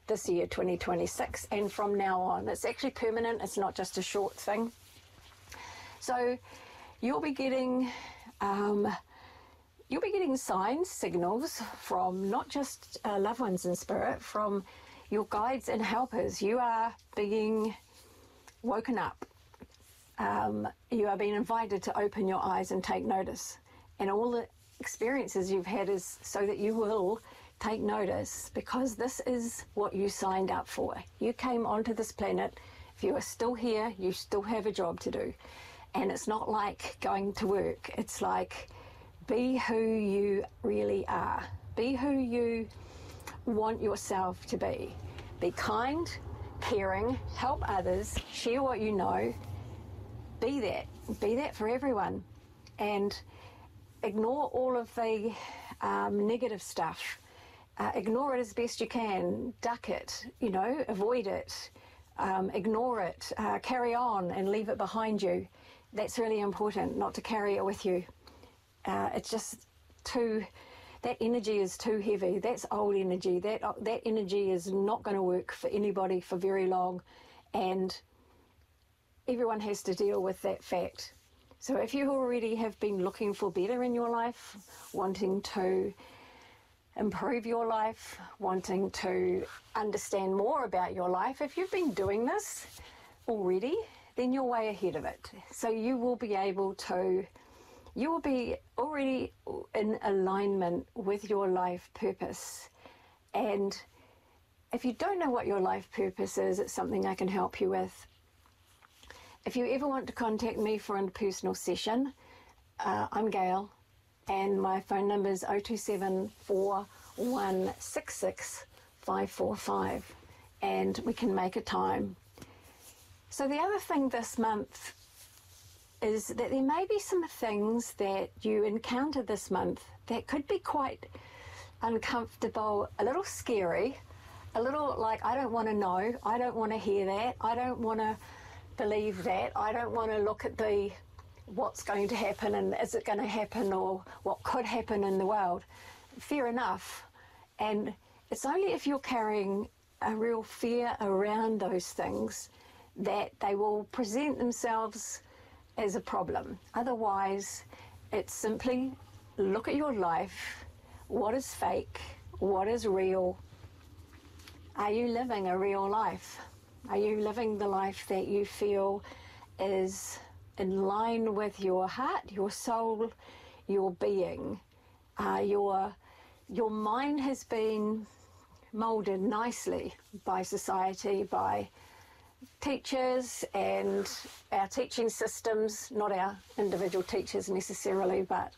this year, 2026, and from now on. It's actually permanent. It's not just a short thing. So you'll be getting signs, signals from not just loved ones in spirit, from your guides and helpers. You are being woken up. You are being invited to open your eyes and take notice. And all the experiences you've had is so that you will take notice, because this is what you signed up for. You came onto this planet. If you are still here, you still have a job to do. And it's not like going to work. It's like, be who you really are. Be who you want yourself to be. Be kind, caring, help others, share what you know. Be that. Be that for everyone. And ignore all of the negative stuff. Ignore it as best you can. Duck it, avoid it. Ignore it. Carry on and leave it behind you. That's really important, not to carry it with you. It's just that energy is too heavy. That's old energy. That energy is not going to work for anybody for very long, and everyone has to deal with that fact. So if you already have been looking for better in your life, wanting to improve your life, wanting to understand more about your life, if you've been doing this already, then you're way ahead of it. So you will be already in alignment with your life purpose. And if you don't know what your life purpose is, it's something I can help you with. If you ever want to contact me for a personal session, I'm Gail, and my phone number is 027 4166 545, and we can make a time. So the other thing this month is that there may be some things that you encounter this month that could be quite uncomfortable, a little scary, a little like, I don't want to know, I don't want to hear that, I don't want to believe that, I don't want to look at what's going to happen and is it going to happen, or what could happen in the world. Fair enough. And it's only if you're carrying a real fear around those things that they will present themselves as a problem. Otherwise, it's simply look at your life. What is fake? What is real? Are you living a real life? Are you living the life that you feel is in line with your heart, your soul, your being? Your mind has been moulded nicely by society, by teachers and our teaching systems, not our individual teachers necessarily, but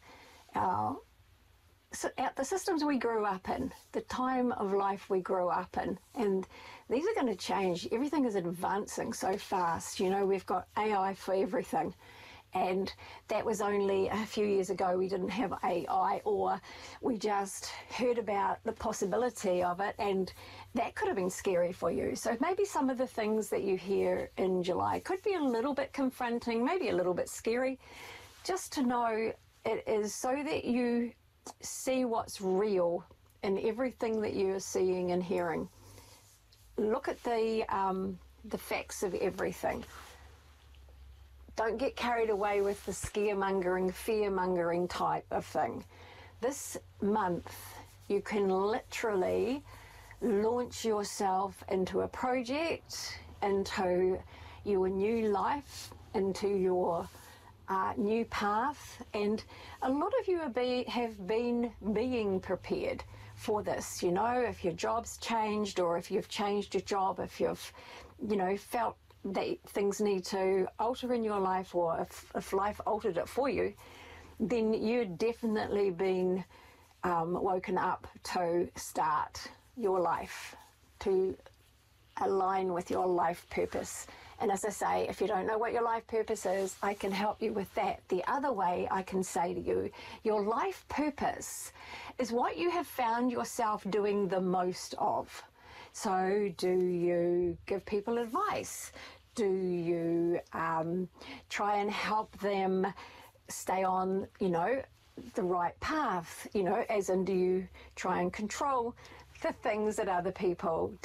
the systems we grew up in, the time of life we grew up in. And these are going to change. Everything is advancing so fast. We've got AI for everything. And that was only a few years ago. We didn't have AI, or we just heard about the possibility of it, and that could have been scary for you. So maybe some of the things that you hear in July could be a little bit confronting, maybe a little bit scary. Just to know it is so that you see what's real in everything that you're seeing and hearing. Look at the facts of everything. Don't get carried away with the scaremongering, fear-mongering type of thing. This month, you can literally launch yourself into a project, into your new life, into your new path. And a lot of you have been being prepared for this. If your job's changed, or if you've changed your job, if you've, felt that things need to alter in your life, or if life altered it for you, then you've definitely been woken up to start your life, to align with your life purpose. And as I say, if you don't know what your life purpose is, I can help you with that. The other way I can say to you, your life purpose is what you have found yourself doing the most of. So do you give people advice? Do you try and help them stay on, the right path? As in, do you try and control the things that other people